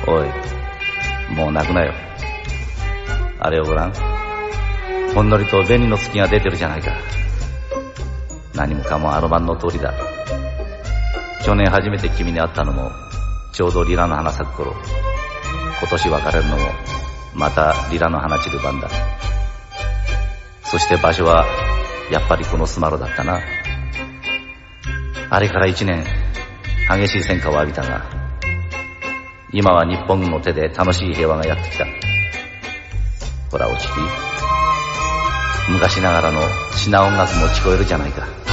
おい、もう泣くなよ。あれをごらん。ほんのりと紅の月が出てるじゃないか。何もかもあの晩の通りだ。去年初めて君に会ったのもちょうどリラの花咲く頃。今年別れるのもまたリラの花散る晩だ。そして場所はやっぱりこのスマロだったな。あれから1年激しい戦火を浴びたが、今は日本軍の手で楽しい平和がやってきた。ほらおちび、昔ながらのシナ音楽も聞こえるじゃないか。